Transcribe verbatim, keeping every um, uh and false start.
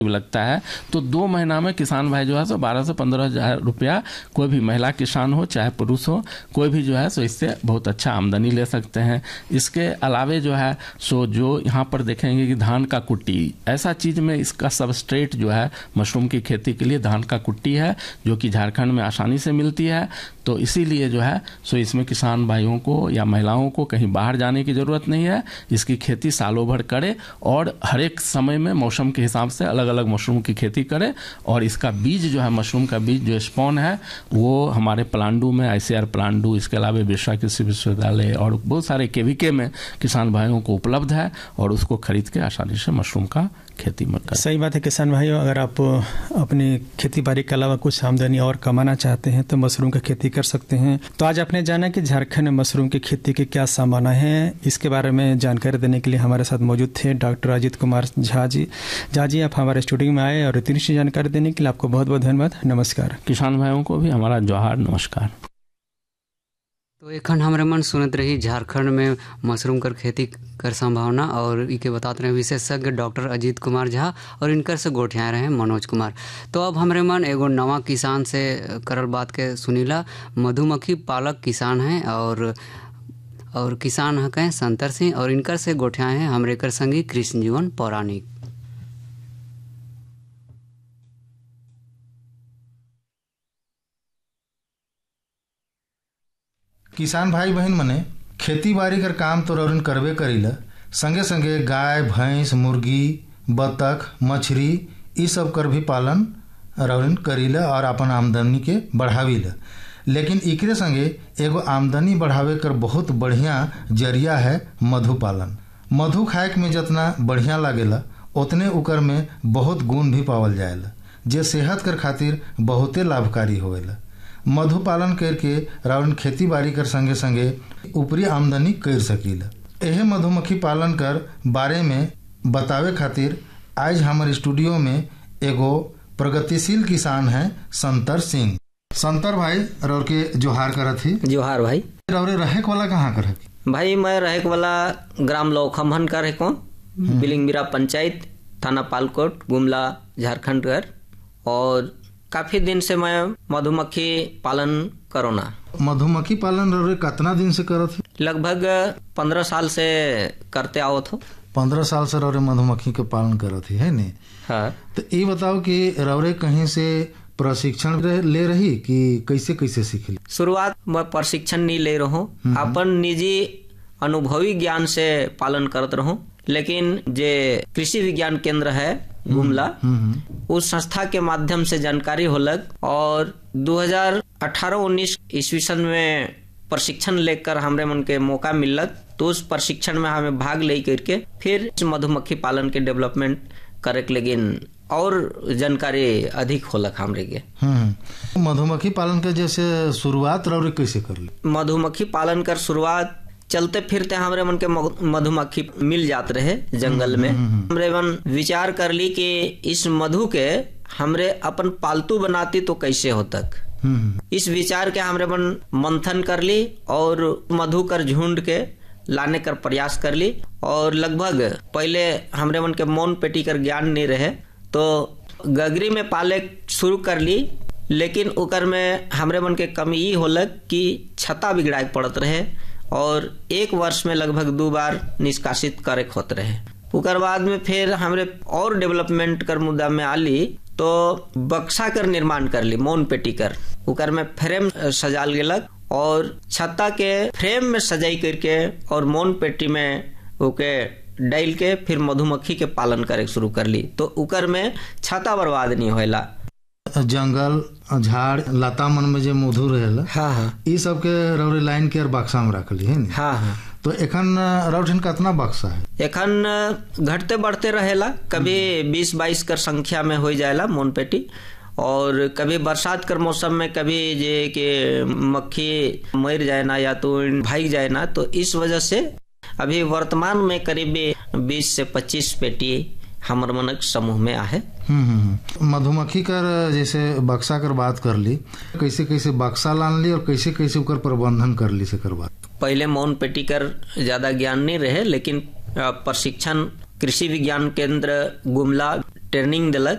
लगता है तो दो महीना में किसान भाई जो है सो बारह से पंद्रह हजार रुपया कोई भी महिला किसान हो चाहे पुरुष हो कोई भी जो है सो इससे बहुत अच्छा आमदनी ले सकते हैं। इसके अलावे जो है सो जो यहाँ पर देखेंगे कि धान का कुट्टी ऐसा चीज में इसका सबस्ट्रेट जो है मशरूम की खेती के लिए धान का कुट्टी है जो कि झारखंड में आसानी से मिलती है। तो इसीलिए जो है सो इसमें किसान भाइयों को या महिलाओं को कहीं बाहर जाने की जरूरत नहीं है। इसकी खेती सालों भर करे और हर एक समय में मौसम के हिसाब से अलग अलग मशरूम की खेती करे। और इसका बीज जो है मशरूम का बीज जो स्पॉन है वो हमारे पलांडू में आईसीआर पलांडू, इसके अलावा बिरसा कृषि विश्वविद्यालय और बहुत सारे केवीके में किसान भाइयों को उपलब्ध है और उसको खरीद के आसानी से मशरूम का खेती में कर। सही बात है किसान भाइयों, अगर आप अपनी खेती बाड़ी के अलावा कुछ आमदनी और कमाना चाहते हैं तो मशरूम की खेती कर सकते हैं। तो आज आपने जाना कि झारखंड में मशरूम की खेती के क्या संभावना है, इसके बारे में जानकारी देने के लिए हमारे साथ मौजूद थे डॉक्टर अजीत कुमार झा जी। झा जी आप हमारे स्टूडियो में आए और इतनी सी जानकारी देने के लिए आपको बहुत बहुत धन्यवाद। नमस्कार। किसान भाइयों को भी हमारा जोहार, नमस्कार। तो एखन हमारे मन सुनत रही झारखंड में मशरूम कर खेती कर संभावना और इके बताते रहे विशेषज्ञ डॉक्टर अजीत कुमार झा और इनकर से गोठियाए रहे मनोज कुमार। तो अब हमारे मन एगो नवा किसान से करल बात के सुनीला। मधुमक्खी पालक किसान हैं और और किसान हैं कहें संतर सिंह और इनकर से गोठियाए हैं हमरे कर संगी कृष्ण जीवन पौराणिक। किसान भाई बहन मने खेती बाड़ी कर काम तो रौरन करबे करीला, संगे संगे गाय भैंस मुर्गी बतख मछली ई सब कर भी पालन रौरन करीला और अपन आमदनी के बढ़ावीला। लेकिन इकरे संगे एगो आमदनी बढ़ावे कर बहुत बढ़िया जरिया है मधु पालन। मधु खाए में जितना बढ़िया लागेला उतने उकर में बहुत गुण भी पावल जाएला जे सेहत कर खातिर बहुते लाभकारी होएला। मधु पालन करके राउन खेती बाड़ी कर संगे संगे ऊपरी आमदनी कर सकीला। एहे मधुमक्खी पालन कर बारे में बतावे खातिर आज हमारे स्टूडियो में एगो प्रगतिशील किसान है संतर सिंह। संतर भाई रौर के जोहार करत ही। जोहार भाई। रौरे रहे वाला कहाँ कर भाई? मैं रहे वाला ग्राम लौखमहन का रहे को बिलिंगबिरा पंचायत थाना पालकोट गुमला झारखंड कर। और काफी दिन से मैं मधुमक्खी पालन करो ना। मधुमक्खी पालन रौरे कितना दिन से करत? लगभग पंद्रह साल से करते आवत हो। पंद्रह साल से रौरे मधुमक्खी के पालन करत ही है ने? हाँ। तो ये बताओ कि रौरे कहीं से प्रशिक्षण ले रही कि कैसे कैसे सीखली? शुरुआत में प्रशिक्षण नहीं ले रहा हूँ, अपन निजी अनुभवी ज्ञान से पालन करत रहूं। लेकिन जे कृषि विज्ञान केंद्र है गुमला उस संस्था के माध्यम से जानकारी होलक और दो हज़ार अठारह उन्नीस ईस्वी सन में प्रशिक्षण लेकर हमरे मन के मौका मिलक। तो उस प्रशिक्षण में हमें भाग ले करके फिर मधुमक्खी पालन के डेवलपमेंट करे लेकिन और जानकारी अधिक होलक हमरे के। मधुमक्खी पालन के जैसे शुरुआत रौरे कैसे कर ली? मधुमक्खी पालन कर शुरुआत चलते फिरते हमरे मन के मधुमक्खी मिल जाते रहे जंगल में। हमरे मन विचार कर ली कि इस मधु के हमरे अपन पालतू बनाती तो कैसे होतक। इस विचार के हमरे मन मंथन कर ली और मधु कर झुंड के लाने कर प्रयास कर ली। और लगभग पहले हमरे मन के मौन पेटी कर ज्ञान नहीं रहे तो गगरी में पाले शुरू कर ली। लेकिन उकर में हमरे मन के कमी ये होलक कि छता बिगड़ाए पड़त रहे और एक वर्ष में लगभग दो बार निष्कासित करे होते रहे। उकर बाद में फिर हमरे और डेवलपमेंट कर मुद्दा में आली तो बक्सा कर निर्माण कर ली मौन पेटी कर। उकर में फ्रेम सजाल गेलक और छत्ता के फ्रेम में सजाई करके और मौन पेटी में ओके डाल के फिर मधुमक्खी के पालन करे शुरू कर ली। तो उकर में छत्ता बर्बाद नहीं होला। जंगल झाड़ लता मन में जो मधु रहेला हाँ हाँ ई सब के रौरे लाइन के बक्सा में रखली है नी? हाँ हाँ। तो एखन रौठन कितना बक्सा है? एखन घटते बढ़ते रहेला, कभी बीस बाईस कर संख्या में हो जाएला मोन पेटी। और कभी बरसात कर मौसम में कभी जे के मक्खी मर जाए ना या तो भाग जाए ना, तो इस वजह से अभी वर्तमान में करीब बीस से पच्चीस पेटी हमर मनक समूह में आहे। मधुमक्खी कर जैसे बक्सा कर बात कर ली, कैसे कैसे बक्सा लान ली और कैसे कैसे उकर प्रबंधन कर ली से कर बात? पहले मौन पेटी कर ज्यादा ज्ञान नहीं रहे, लेकिन प्रशिक्षण कृषि विज्ञान केंद्र गुमला ट्रेनिंग दिलक